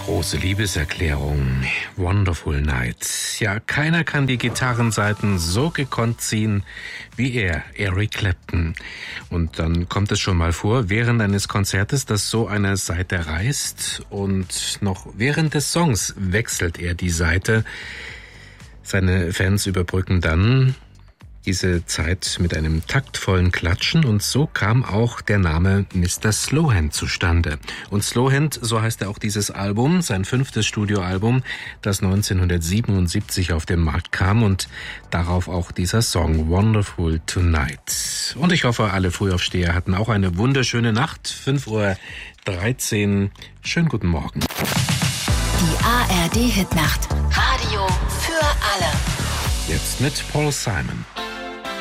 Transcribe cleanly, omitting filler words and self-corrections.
Große Liebeserklärung, Wonderful Night. Ja, keiner kann die Gitarrensaiten so gekonnt ziehen wie er, Eric Clapton. Und dann kommt es schon mal vor, während eines Konzertes, dass so eine Saite reißt und noch während des Songs wechselt er die Saite. Seine Fans überbrücken dann diese Zeit mit einem taktvollen Klatschen und so kam auch der Name Mr. Slowhand zustande. Und Slowhand, so heißt ja auch dieses Album, sein 5. Studioalbum, das 1977 auf den Markt kam und darauf auch dieser Song Wonderful Tonight. Und ich hoffe, alle Frühaufsteher hatten auch eine wunderschöne Nacht. 5:13 Uhr. Schönen guten Morgen. Die ARD Hitnacht. Radio für alle. Jetzt mit Paul Simon.